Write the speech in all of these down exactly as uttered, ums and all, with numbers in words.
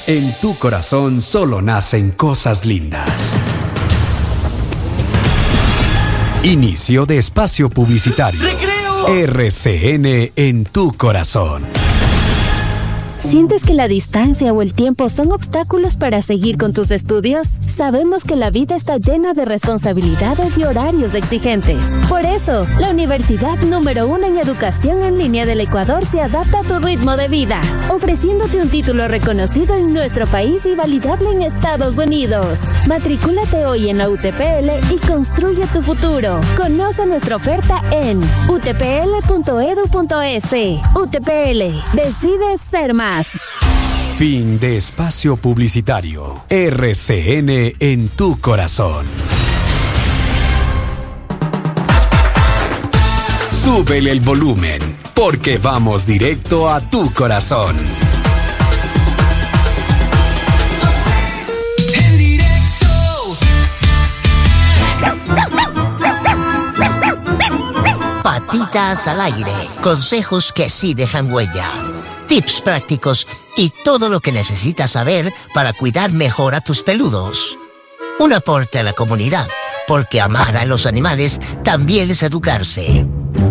En tu corazón solo nacen cosas lindas. Inicio de espacio publicitario. ¡Recreo! R C N en tu corazón. ¿Sientes que la distancia o el tiempo son obstáculos para seguir con tus estudios? Sabemos que la vida está llena de responsabilidades y horarios exigentes. Por eso, la universidad número uno en educación en línea del Ecuador se adapta a tu ritmo de vida, ofreciéndote un título reconocido en nuestro país y validable en Estados Unidos. Matricúlate hoy en la U T P L y construye tu futuro. Conoce nuestra oferta en u t p l punto e d u punto e s. U T P L, decide ser más. Fin de espacio publicitario. R C N en tu corazón. Súbele el volumen, porque vamos directo a tu corazón. En directo. Patitas al aire. Consejos que sí dejan huella. Tips prácticos y todo lo que necesitas saber para cuidar mejor a tus peludos. Un aporte a la comunidad, porque amar a los animales también es educarse.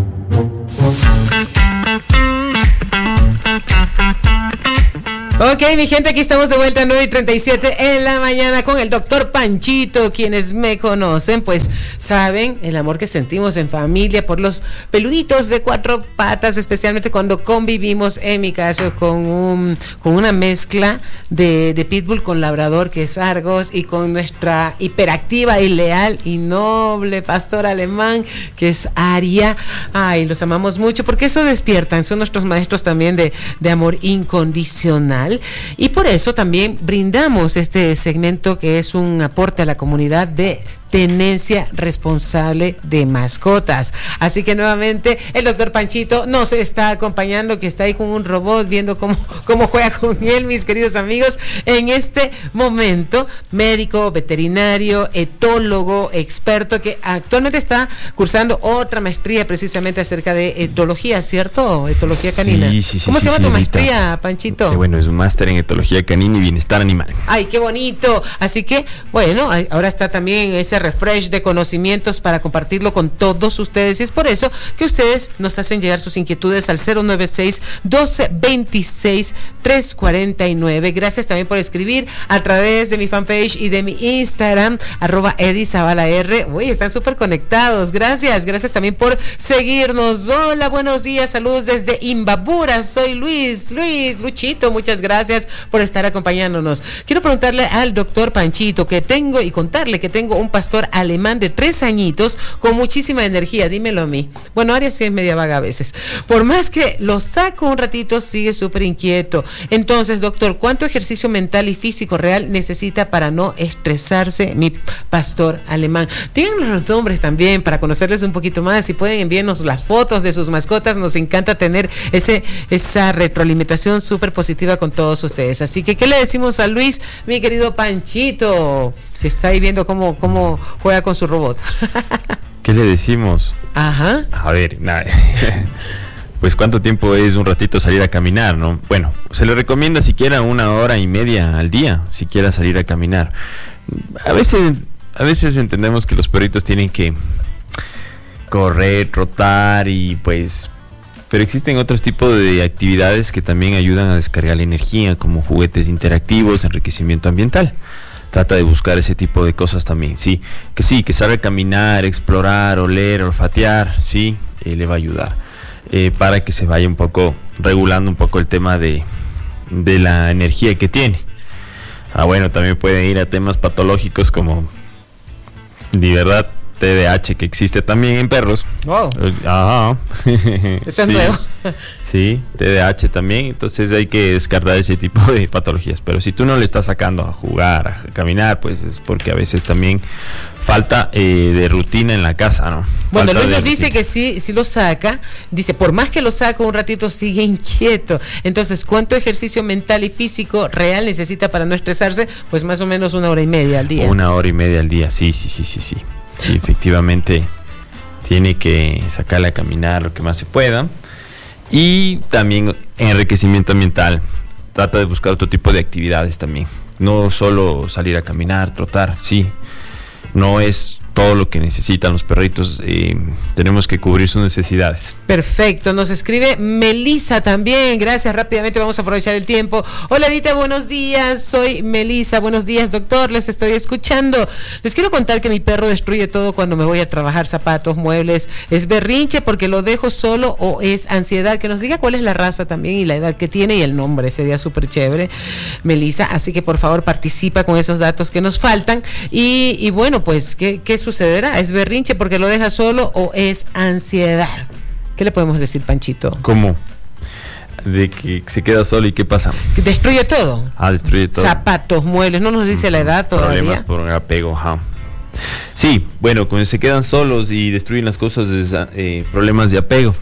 Ok, mi gente, aquí estamos de vuelta a nueve y treinta y siete en la mañana con el doctor Panchito. Quienes me conocen, pues saben el amor que sentimos en familia por los peluditos de cuatro patas, especialmente cuando convivimos, en mi caso, con un con una mezcla de, de pitbull con labrador, que es Argos, y con nuestra hiperactiva y leal y noble pastor alemán, que es Aria. Ay, los amamos mucho porque eso despiertan, son nuestros maestros también de, de amor incondicional. Y por eso también brindamos este segmento que es un aporte a la comunidad de tenencia responsable de mascotas. Así que nuevamente el doctor Panchito nos está acompañando, que está ahí con un robot viendo cómo, cómo juega con él, mis queridos amigos, en este momento, médico, veterinario, etólogo, experto, que actualmente está cursando otra maestría precisamente acerca de etología, ¿cierto? Etología canina. Sí, sí, sí. ¿Cómo sí, se llama sí, tu señorita. maestría, Panchito? Que bueno, es un máster en etología canina y bienestar animal. Ay, qué bonito. Así que, bueno, ahora está también ese refresh de conocimientos para compartirlo con todos ustedes, y es por eso que ustedes nos hacen llegar sus inquietudes al cero nueve seis, doce, veintiséis, trescientos cuarenta y nueve. Gracias también por escribir a través de mi fanpage y de mi Instagram, arroba edizabalaR. Uy, están súper conectados. Gracias, gracias también por seguirnos. Hola, buenos días, saludos desde Imbabura. Soy Luis, Luis, Luchito, muchas gracias por estar acompañándonos. Quiero preguntarle al doctor Panchito que tengo y contarle que tengo un pastor alemán de tres añitos con muchísima energía. Dímelo a mí. Bueno, Aria sí es media vaga a veces. Por más que lo saco un ratito, sigue súper inquieto. Entonces, doctor, ¿cuánto ejercicio mental y físico real necesita para no estresarse mi pastor alemán? Tienen los nombres también para conocerles un poquito más. Si pueden enviarnos las fotos de sus mascotas, nos encanta tener ese esa retroalimentación súper positiva con todos ustedes. Así que, ¿qué le decimos a Luis, mi querido Panchito, que está ahí viendo cómo, cómo juega con su robot? ¿Qué le decimos? Ajá. A ver, nada. Pues cuánto tiempo es un ratito salir a caminar, ¿no? Bueno, se le recomienda siquiera una hora y media al día, si quiera salir a caminar. A veces, a veces entendemos que los perritos tienen que correr, trotar y pues... Pero existen otros tipos de actividades que también ayudan a descargar la energía, como juguetes interactivos, enriquecimiento ambiental. Trata de buscar ese tipo de cosas también, sí. Que sí, que sabe caminar, explorar, oler, olfatear, sí, eh, le va a ayudar. Eh, para que se vaya un poco, regulando un poco el tema de, de la energía que tiene. Ah, bueno, también pueden ir a temas patológicos como, de verdad, T D A H, que existe también en perros. Wow. Ajá. Eso es Sí. nuevo. Sí, T D A H también, entonces hay que descartar ese tipo de patologías. Pero si tú no le estás sacando a jugar, a caminar, pues es porque a veces también falta eh, de rutina en la casa, ¿no? Bueno, Falta Luis de nos dice rutina. que sí, sí lo saca. Dice, por más que lo saco un ratito, sigue inquieto. Entonces, ¿cuánto ejercicio mental y físico real necesita para no estresarse? Pues más o menos una hora y media al día. Una hora y media al día, sí, sí, sí, sí, sí. Sí, efectivamente tiene que sacarle a caminar lo que más se pueda. Y también enriquecimiento ambiental. trata de buscar otro tipo de actividades también. No solo salir a caminar, trotar, sí. No es todo lo que necesitan los perritos, eh, tenemos que cubrir sus necesidades. Perfecto, nos escribe Melisa también, gracias, rápidamente vamos a aprovechar el tiempo. Hola Edita, buenos días, soy Melisa, buenos días doctor, les estoy escuchando. Les quiero contar que mi perro destruye todo cuando me voy a trabajar, zapatos, muebles, es berrinche porque lo dejo solo o es ansiedad. Que nos diga cuál es la raza también y la edad que tiene y el nombre, sería súper chévere, Melisa, así que por favor participa con esos datos que nos faltan y, y bueno, pues, ¿qué, qué sucederá? ¿Es berrinche porque lo deja solo o es ansiedad? ¿Qué le podemos decir, Panchito? ¿Cómo? De que se queda solo y ¿qué pasa? Destruye todo. Ah, destruye todo. Zapatos, muebles, no nos dice la edad todavía. Problemas por apego, ajá. Sí, bueno, cuando se quedan solos y destruyen las cosas, es, eh, problemas de apego.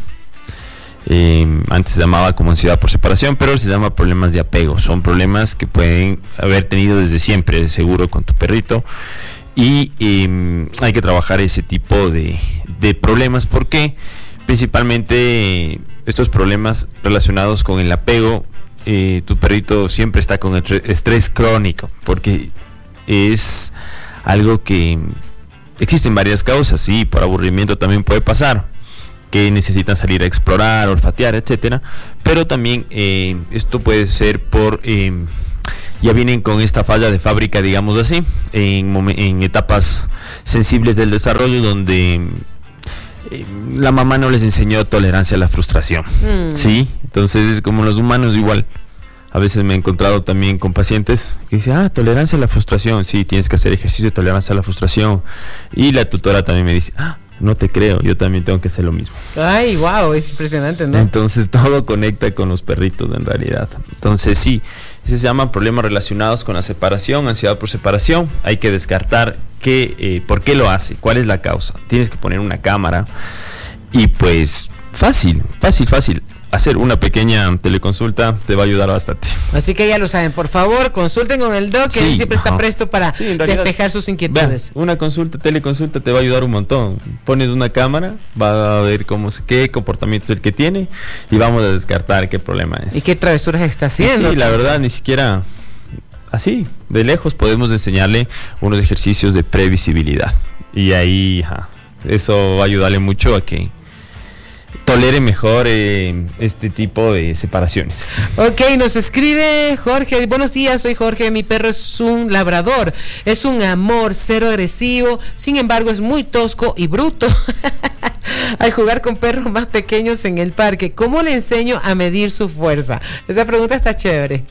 Eh, antes se llamaba como ansiedad por separación, pero se llama problemas de apego. Son problemas que pueden haber tenido desde siempre, de seguro, con tu perrito. Y eh, hay que trabajar ese tipo de, de problemas porque principalmente eh, estos problemas relacionados con el apego, eh, tu perrito siempre está con estrés crónico porque es algo que existen varias causas, sí, por aburrimiento también puede pasar, que necesitan salir a explorar, olfatear, etcétera, pero también eh, esto puede ser por eh, ya vienen con esta falla de fábrica, digamos así, en, en etapas sensibles del desarrollo donde eh, la mamá no les enseñó tolerancia a la frustración, mm. ¿sí? Entonces es como los humanos igual. A veces me he encontrado también con pacientes que dicen, ah, tolerancia a la frustración, sí, tienes que hacer ejercicio de tolerancia a la frustración. Y la tutora también me dice, ah, no te creo, yo también tengo que hacer lo mismo. Ay, wow, es impresionante, ¿no? Entonces todo conecta con los perritos en realidad. Entonces sí, se llaman problemas relacionados con la separación, ansiedad por separación. Hay que descartar qué, eh, por qué lo hace, cuál es la causa. Tienes que poner una cámara y pues fácil, fácil, fácil. Hacer una pequeña teleconsulta te va a ayudar bastante. Así que ya lo saben, por favor, consulten con el doc, que sí, él siempre ajá. está presto para sí, despejar sus inquietudes. Vean, una consulta, teleconsulta te va a ayudar un montón. Pones una cámara, va a ver cómo qué comportamiento es el que tiene y vamos a descartar qué problema es. ¿Y qué travesuras está haciendo? Sí, la verdad, ni siquiera así, de lejos podemos enseñarle unos ejercicios de previsibilidad. Y ahí, ajá, eso va a ayudarle mucho a que tolere mejor eh, este tipo de separaciones. Ok, nos escribe Jorge, buenos días, soy Jorge, mi perro es un labrador, es un amor, cero agresivo, sin embargo es muy tosco y bruto. Al jugar con perros más pequeños en el parque, ¿cómo le enseño a medir su fuerza? Esa pregunta está chévere.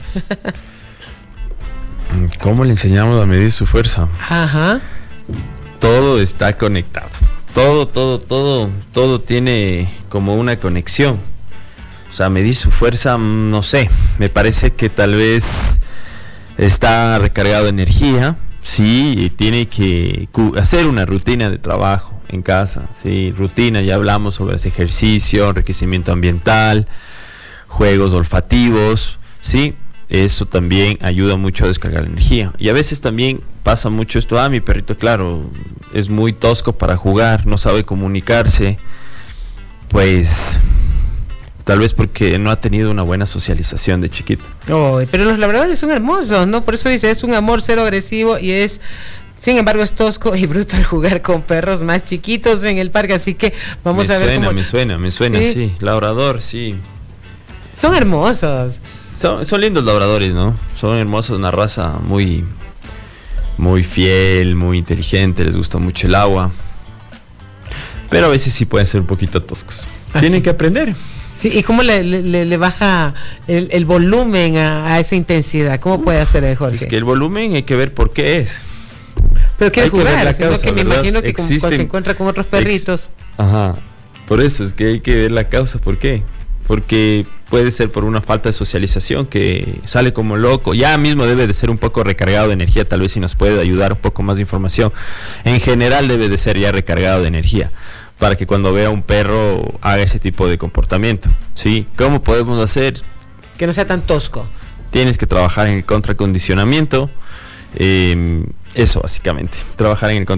¿Cómo le enseñamos a medir su fuerza? Ajá. Todo está conectado. Todo, todo, todo, todo tiene como una conexión. O sea, medir su fuerza, no sé, me parece que tal vez está recargado de energía, sí, y tiene que hacer una rutina de trabajo en casa, sí, rutina, ya hablamos sobre ese ejercicio, enriquecimiento ambiental, juegos olfativos, sí. Eso también ayuda mucho a descargar la energía. Y a veces también pasa mucho esto, ah, mi perrito, claro, es muy tosco para jugar, no sabe comunicarse. Pues tal vez porque no ha tenido una buena socialización de chiquito. Oh, pero los labradores son hermosos, ¿no? Por eso dice, es un amor cero agresivo y es... Sin embargo, es tosco y bruto al jugar con perros más chiquitos en el parque. Así que vamos me a ver suena, cómo... Me suena, me suena, me suena, sí. Labrador, sí. Son hermosos. Son, son lindos labradores, ¿no? Son hermosos, una raza muy, muy fiel, muy inteligente, les gusta mucho el agua. Pero a veces sí pueden ser un poquito toscos. ¿Ah, Tienen sí? que aprender. Sí, ¿y cómo le, le, le baja el, el volumen a, a esa intensidad? ¿Cómo puede hacer el Jorge? Es que el volumen hay que ver por qué es. Pero quiere jugar, sino que me imagino que Existen... cuando se encuentra con otros perritos. Ex... Ajá, por eso es que hay que ver la causa, ¿por qué? Porque puede ser por una falta de socialización que sale como loco, ya mismo debe de ser un poco recargado de energía, tal vez si nos puede ayudar un poco más de información. En general debe de ser ya recargado de energía, para que cuando vea un perro haga ese tipo de comportamiento, ¿sí? ¿Cómo podemos hacer? Que no sea tan tosco. Tienes que trabajar en el contracondicionamiento, eh, eso básicamente, trabajar en el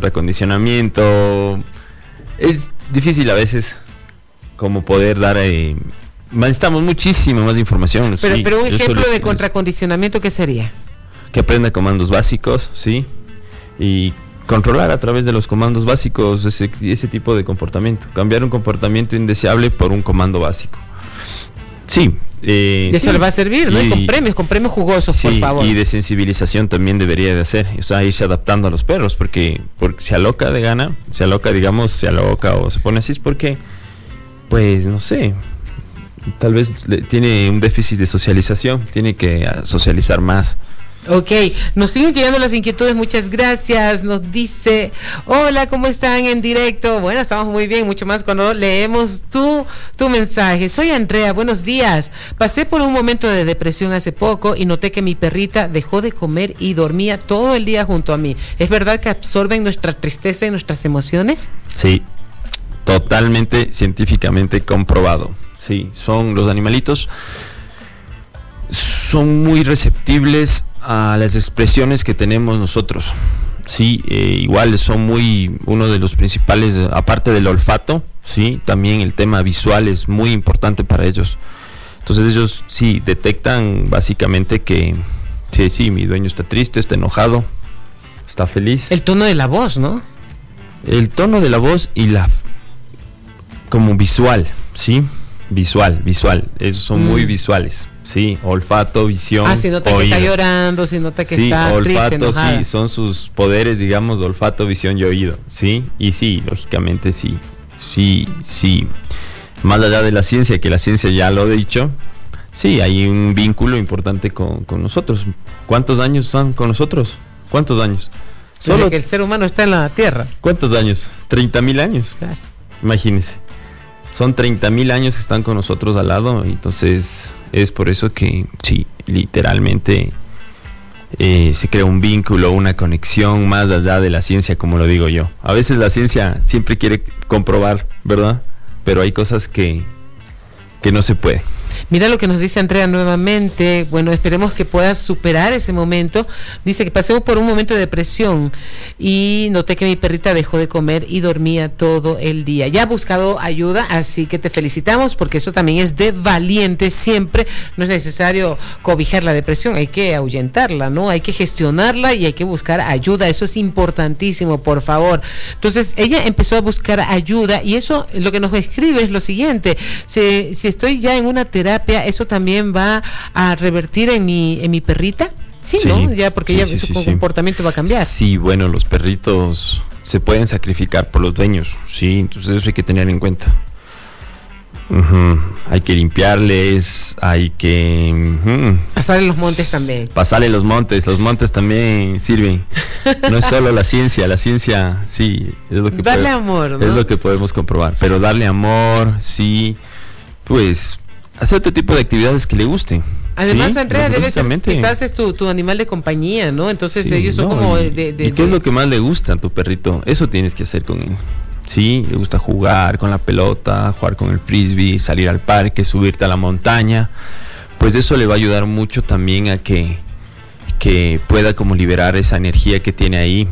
contracondicionamiento. Es difícil a veces como poder dar... Eh, necesitamos muchísima más información. Pero, sí. pero un Yo ejemplo solo- de contracondicionamiento, ¿qué sería? Que aprenda comandos básicos, sí, y controlar a través de los comandos básicos ese, ese tipo de comportamiento. Cambiar un comportamiento indeseable por un comando básico. Sí. Eh, Y eso sí. le va a servir, ¿no? Y, Y- con premios, con premios jugosos, Sí, por favor. y de sensibilización también debería de hacer, o sea, irse adaptando a los perros, porque, porque se aloca de gana, se aloca, digamos, se aloca o se pone así, es porque, pues, no sé, tal vez le- tiene un déficit de socialización, tiene que ah, socializar más. Ok, nos siguen llegando las inquietudes, muchas gracias. Nos dice, hola, ¿cómo están en directo? Bueno, estamos muy bien, mucho más cuando leemos tu, tu mensaje. Soy Andrea, buenos días. Pasé por un momento de depresión hace poco y noté que mi perrita dejó de comer y dormía todo el día junto a mí. ¿Es verdad que absorben nuestra tristeza y nuestras emociones? Sí, totalmente científicamente comprobado. Sí, son los animalitos, son muy receptibles a las expresiones que tenemos nosotros. Sí, eh, igual son muy, uno de los principales, aparte del olfato, sí, también el tema visual es muy importante para ellos. Entonces ellos sí detectan básicamente que sí, sí, mi dueño está triste, está enojado, está feliz. El tono de la voz, ¿no? El tono de la voz y la como visual, ¿sí? Visual, visual, esos son Mm. muy visuales, ¿sí? Olfato, visión, Ah, si nota que está llorando, si nota que sí, está olfato, triste, enojada. sí, son sus poderes, digamos, olfato, visión y oído, ¿sí? Y sí, lógicamente sí, sí, sí. Más allá de la ciencia, que la ciencia ya lo ha dicho, sí, hay un vínculo importante con, con nosotros. ¿Cuántos años están con nosotros? ¿Cuántos años? Desde Solo, que el ser humano está en la Tierra. ¿cuántos años? treinta mil años. Claro. Imagínense. Son treinta mil años que están con nosotros al lado, entonces es por eso que sí, literalmente eh, se crea un vínculo, una conexión más allá de la ciencia, como lo digo yo. A veces la ciencia siempre quiere comprobar, ¿verdad? Pero hay cosas que, que no se puede. Mira lo que nos dice Andrea nuevamente. Bueno, esperemos que puedas superar ese momento. Dice que pasé por un momento de depresión y noté que mi perrita dejó de comer y dormía todo el día. Ya ha buscado ayuda, así que te felicitamos porque eso también es de valiente. Siempre no es necesario cobijar la depresión, hay que ahuyentarla, ¿no? Hay que gestionarla y hay que buscar ayuda. Eso es importantísimo, por favor. Entonces, ella empezó a buscar ayuda y eso, lo que nos escribe es lo siguiente. Si, si estoy ya en una terapia, ¿eso también va a revertir en mi, en mi perrita? Sí, Sí, ¿no? Ya porque sí, ya sí, su sí, sí. comportamiento va a cambiar. Sí, bueno, los perritos se pueden sacrificar por los dueños, sí, entonces eso hay que tener en cuenta. Ujú. Hay que limpiarles, hay que ujú, Pasar en los montes también. pasarle los montes, los montes también sirven. No es solo la ciencia, la ciencia sí es lo que Darle puede- amor, ¿no? es lo que podemos comprobar, pero darle amor, sí, pues hacer otro tipo de actividades que le gusten. Además, sí, Andrea, debe ser, lógicamente. quizás es tu, tu animal de compañía, ¿no? Entonces Sí, ellos son no, como y, de... de- ¿y qué es de- lo que más le gusta a tu perrito? Eso tienes que hacer con él. Sí, le gusta jugar con la pelota, jugar con el frisbee, salir al parque, subirte a la montaña. Pues eso le va a ayudar mucho también a que, que pueda como liberar esa energía que tiene ahí.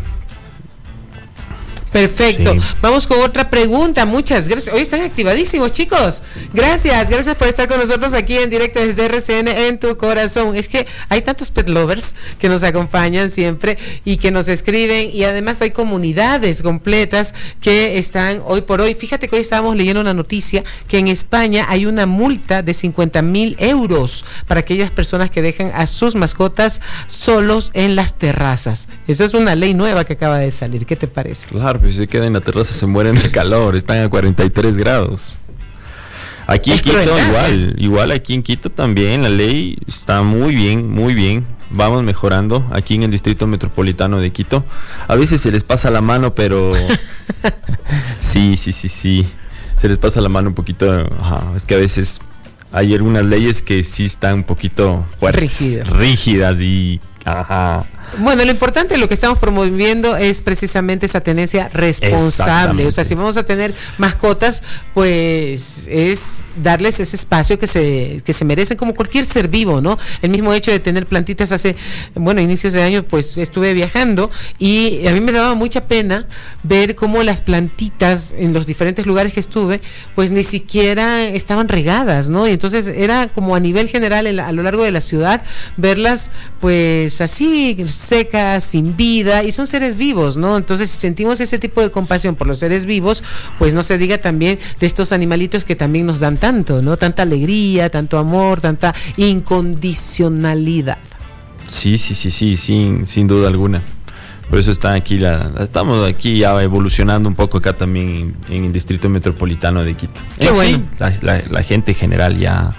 Perfecto. Sí. Vamos con otra pregunta. Muchas gracias. Hoy están activadísimos, chicos. Gracias, gracias por estar con nosotros aquí en directo desde R C N en tu corazón. Es que hay tantos pet lovers que nos acompañan siempre y que nos escriben, y además hay comunidades completas que están hoy por hoy. Fíjate que hoy estábamos leyendo una noticia que en España hay una multa de cincuenta mil euros para aquellas personas que dejan a sus mascotas solos en las terrazas. Eso es una ley nueva que acaba de salir. ¿Qué te parece? Claro, pues si se quedan en la terraza se mueren del calor, están a cuarenta y tres grados. Aquí en Es Quito crueldad, igual, igual aquí en Quito también la ley está muy bien, muy bien. Vamos mejorando aquí en el Distrito Metropolitano de Quito. A veces se les pasa la mano, pero sí, sí, sí, sí. Se les pasa la mano un poquito. Ajá, es que a veces hay algunas leyes que sí están un poquito fuertes, Rígidas. rígidas y ajá. Bueno, lo importante, lo que estamos promoviendo es precisamente esa tenencia responsable. O sea, si vamos a tener mascotas, pues es darles ese espacio que se que se merecen como cualquier ser vivo, ¿no? El mismo hecho de tener plantitas hace, bueno, inicios de año, pues estuve viajando y a mí me daba mucha pena ver cómo las plantitas en los diferentes lugares que estuve, pues ni siquiera estaban regadas, ¿no? Y entonces era como a nivel general en la, a lo largo de la ciudad verlas, pues así secas, sin vida, y son seres vivos, ¿no? Entonces, si sentimos ese tipo de compasión por los seres vivos, pues no se diga también de estos animalitos que también nos dan tanto, ¿no? Tanta alegría, tanto amor, tanta incondicionalidad. Sí, sí, sí, sí, sin, sin duda alguna. Por eso está aquí la, estamos aquí ya evolucionando un poco acá también en, en el Distrito Metropolitano de Quito. Qué eh, bueno. Sí, la, la, la gente en general ya,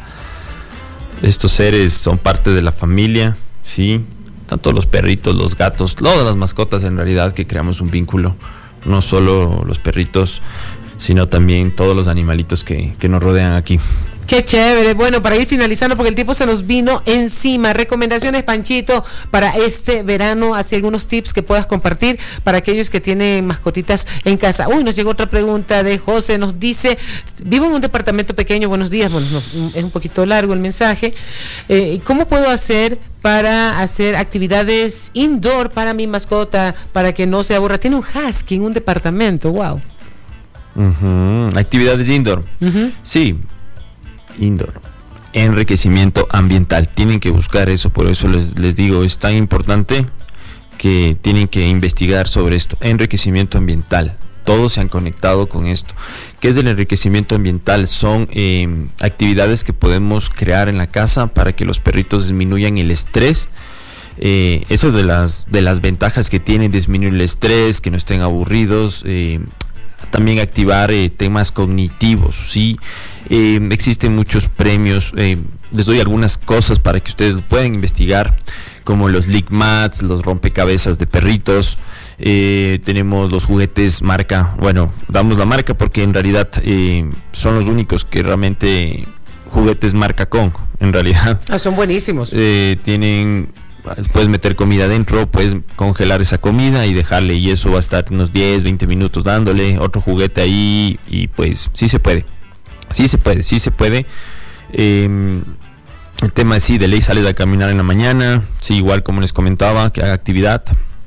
estos seres son parte de la familia, sí. Tanto los perritos, los gatos, todas las mascotas en realidad, que creamos un vínculo, no solo los perritos, sino también todos los animalitos que, que nos rodean aquí. Qué chévere. Bueno, para ir finalizando, porque el tiempo se nos vino encima, recomendaciones, Panchito, para este verano, así algunos tips que puedas compartir para aquellos que tienen mascotitas en casa. Uy, nos llegó otra pregunta de José, nos dice, vivo en un departamento pequeño, buenos días, bueno, no, es un poquito largo el mensaje, eh, ¿cómo puedo hacer para hacer actividades indoor para mi mascota, para que no se aburra? Tiene un husky en un departamento, wow. Uh-huh. Actividades indoor. Uh-huh. Sí, indoor. Enriquecimiento ambiental. Tienen que buscar eso, por eso les, les digo, es tan importante que tienen que investigar sobre esto. Enriquecimiento ambiental. Todos se han conectado con esto. ¿Qué es el enriquecimiento ambiental? Son eh, actividades que podemos crear en la casa para que los perritos disminuyan el estrés. Eh, eso es de las, de las ventajas que tienen, disminuir el estrés, que no estén aburridos. Eh, también activar eh, temas cognitivos, ¿sí? Eh, existen muchos premios, eh, les doy algunas cosas para que ustedes puedan investigar, como los lick mats, los rompecabezas de perritos. Eh, tenemos los juguetes marca, bueno, damos la marca porque en realidad eh, son los únicos que realmente juguetes marca Kong, en realidad. Ah, son buenísimos. Eh, tienen, puedes meter comida dentro, puedes congelar esa comida y dejarle, y eso va a estar unos diez, veinte minutos dándole otro juguete ahí, y pues sí se puede, sí se puede, sí se puede. Eh, el tema es sí, de ley sales a caminar en la mañana, sí, igual como les comentaba, que haga actividad.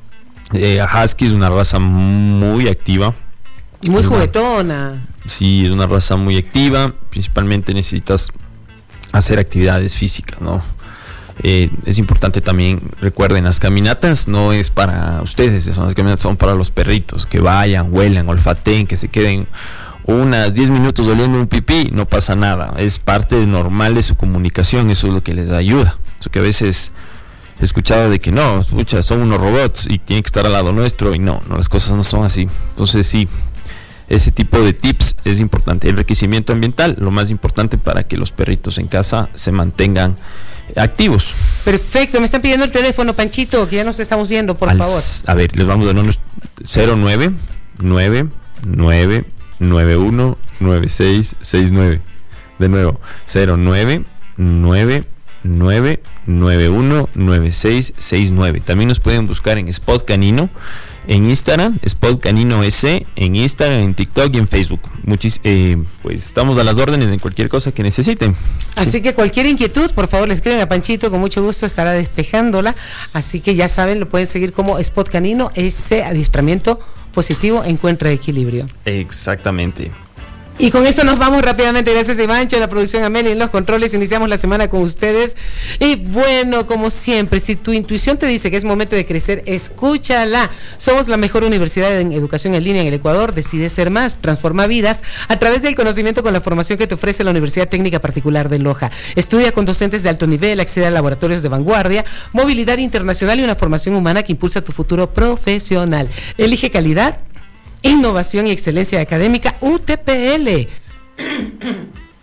Eh, Husky es una raza muy activa. Y muy es juguetona. Una, sí, es una raza muy activa. Principalmente necesitas hacer actividades físicas, ¿no? Eh, es importante también, recuerden, las caminatas no es para ustedes, son las caminatas son para los perritos, que vayan, huelan, olfateen, que se queden unas diez minutos oliendo un pipí, no pasa nada, es parte normal de su comunicación, eso es lo que les ayuda. Eso que a veces he escuchado de que no, escucha, son unos robots y tienen que estar al lado nuestro, y no, no, las cosas no son así. Entonces sí, ese tipo de tips es importante. El enriquecimiento ambiental, lo más importante para que los perritos en casa se mantengan activos. Perfecto, me están pidiendo el teléfono, Panchito, que ya nos estamos yendo, por Al, favor. A ver, les vamos a dar unos cero nueve nueve nueve nueve uno nueve seis seis nueve. De nuevo, cero nueve nueve nueve nueve uno nueve seis seis nueve. También nos pueden buscar en Spot Canino en Instagram, Spot Canino S en Instagram, en TikTok y en Facebook. Muchis, eh, pues estamos a las órdenes en cualquier cosa que necesiten. Así sí. que cualquier inquietud, por favor, le escriben a Panchito, con mucho gusto estará despejándola. Así que ya saben, lo pueden seguir como Spot Canino, ese adiestramiento positivo, encuentra equilibrio. Exactamente. Y con eso nos vamos rápidamente. Gracias, Ivancho, en la producción, Amelia en los controles. Iniciamos la semana con ustedes. Y bueno, como siempre, si tu intuición te dice que es momento de crecer, escúchala. Somos la mejor universidad en educación en línea en el Ecuador. Decide ser más, transforma vidas a través del conocimiento con la formación que te ofrece la Universidad Técnica Particular de Loja. Estudia con docentes de alto nivel, accede a laboratorios de vanguardia, movilidad internacional y una formación humana que impulsa tu futuro profesional. Elige calidad, innovación y excelencia académica, U T P L.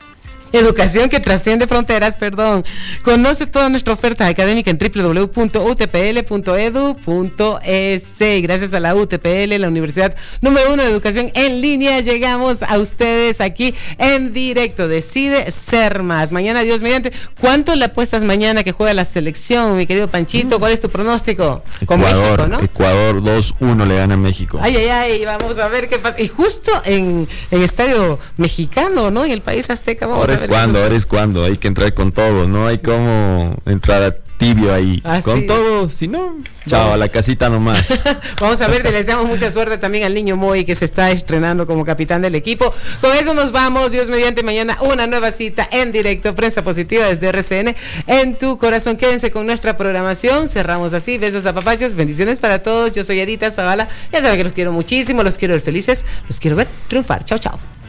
Educación que trasciende fronteras, perdón. Conoce toda nuestra oferta académica en doble u doble u doble u punto u t p l punto e d u punto e s. Gracias a la U T P L, la Universidad número uno de Educación en Línea, llegamos a ustedes aquí en directo. Decide ser más. Mañana, Dios mediante. ¿Cuánto le apuestas mañana que juega la selección, mi querido Panchito? ¿Cuál es tu pronóstico? Con Ecuador, México, ¿no? Ecuador dos uno le gana a México. Ay, ay, ay, vamos a ver qué pasa. Y justo en el estadio mexicano, ¿no? En el país azteca, vamos ahora a ver. Es cuando, ahora es cuando, hay que entrar con todo, no hay sí. como entrar a tibio ahí, así con todo, es. Si no, chao, no. A la casita nomás. Vamos a ver, le deseamos mucha suerte también al niño Moy, que se está estrenando como capitán del equipo. Con eso nos vamos, Dios mediante, mañana una nueva cita en directo, Prensa Positiva desde R C N en tu corazón. Quédense con nuestra programación, cerramos así, besos a papachos, bendiciones para todos. Yo soy Edita Zavala, ya saben que los quiero muchísimo, los quiero ver felices, los quiero ver triunfar. Chao, chao.